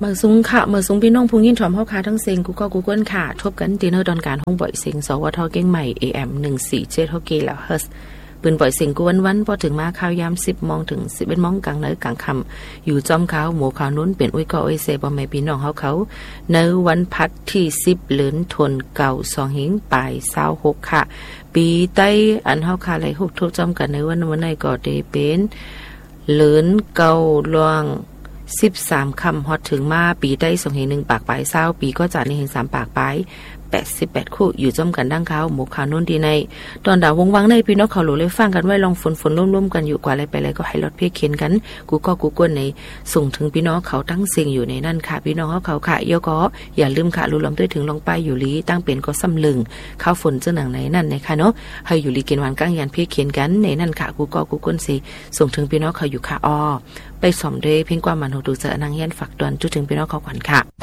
เมื่อสูงค่ะเมื่อสูงพี่น้องผู้ยินถ่อมเฮาคาทั้งเซ็งกูก็กูก้นค่ะทบกันดินเนอร์ตอนการห้องบ่อยเซ็งสวทเก้งใหม่ AM 147เฮาเกแล้วเฮิร์สปืนปล่อยเสียงกวนวันพอถึงมาข่าวยาม10 มถึง 11 มกลางเนกลางค่ำอยู่จอมขาวหมู่ขาวนู้นเป็นอุ้ยก็อ้อยเซบ่แม่พี่น้องเขาในวันพัดที่10เดือนธันวาคม2หิงปลาย26ค่ะปีใต้อันเฮาคาไหล6ทุกจอมกันในวันไหนก็ได้เป็นเดือนเก่าลวง13 คำฮอดถึงมาปีใต้2หิง1ปากปลาย20ปีก็จะนี่เห็น3ปากปลาย88คู่อยู่จ้อมกันดังเขาหมู่ขาวนุ่นดีในตอนดาววงวังในพี่น้องเขาหลูเลยฟังกันไว้ลองฝนร่วมๆกันอยู่กว่าอะไรไปอะไรก็ให้รถเพียเขียนกันกูก็กูกวนในส่งถึงพี่น้องเขาตั้งเสียงอยู่ในนั่นค่ะพี่น้องเขาค่ะเยอะก็อย่าลืมค่ะรู้ลำด้วยถึงลงไปอยู่ลีตั้งเป็นก็ซ้ำลึงข้าวฝนเจ้าหนังไหนนั่นนะคะเนาะให้อยู่ลีกินวันก้างยันเพียเขียนกันในนั่นค่ะกูก็กูกวนสิส่งถึงพี่น้องเขาอยู่ค่ะไปสอมด้วยเพียงความมันหูดูเจอนางเฮียนฝักดวนจุดถึงพี่น้องเขาขวัญค่ะ